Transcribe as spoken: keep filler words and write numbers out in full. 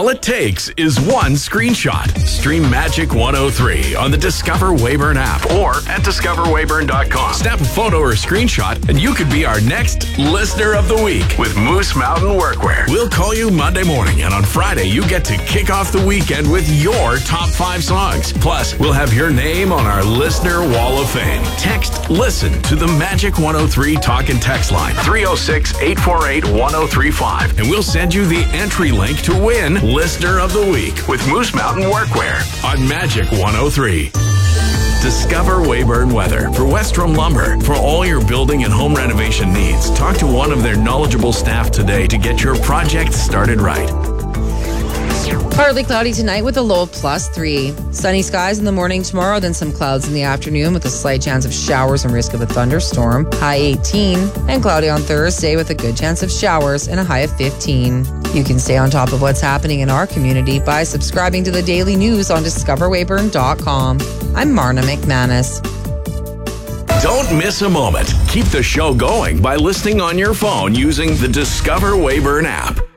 All it takes is one screenshot. Stream Magic one oh three on the Discover Weyburn app or at discover weyburn dot com. Snap a photo or screenshot and you could be our next Listener of the Week with Moose Mountain Workwear. We'll call you Monday morning, and on Friday you get to kick off the weekend with your top five songs. Plus, we'll have your name on our Listener Wall of Fame. Text LISTEN to the Magic one oh three talk and text line three oh six, eight four eight, one oh three five, and we'll send you the entry link to win Listener of the Week with Moose Mountain Workwear on Magic one oh three. Discover Weyburn Weather for Westrom Lumber. For all your building and home renovation needs, talk to one of their knowledgeable staff today to get your project started right. Partly cloudy tonight with a low of plus three. Sunny skies in the morning tomorrow, then some clouds in the afternoon with a slight chance of showers and risk of a thunderstorm. High eighteen. And cloudy on Thursday with a good chance of showers and a high of fifteen. You can stay on top of what's happening in our community by subscribing to the daily news on discover weyburn dot com. I'm Marna McManus. Don't miss a moment. Keep the show going by listening on your phone using the Discover Weyburn app.